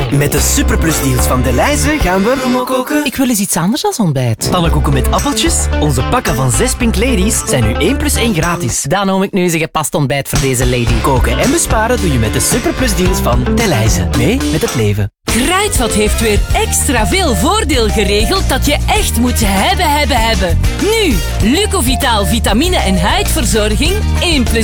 Met de Superplus-deals van Delhaize gaan we koken. Ik wil eens iets anders als ontbijt. Pannenkoeken met appeltjes. Onze pakken van 6 Pink Ladies zijn nu 1 + 1 gratis. Dan noem ik nu eens een gepast ontbijt voor deze lady. Koken en besparen doe je met de Superplus-deals van Delhaize. Mee met het leven. Kruidvat heeft weer extra veel voordeel geregeld dat je echt moet hebben. Nu, Lucovitaal vitamine en huidverzorging 1 +